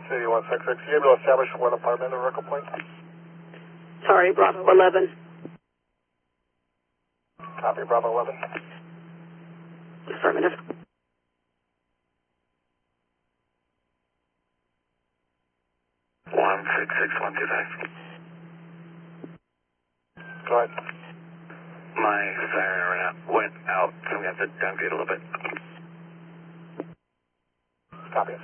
City 166, you able to establish one apartment at Oracle Point? Sorry, Bravo 11. Copy, Bravo 11. Affirmative. One 66125. Go ahead. My siren went out, so we have to downgrade a little bit. Copy.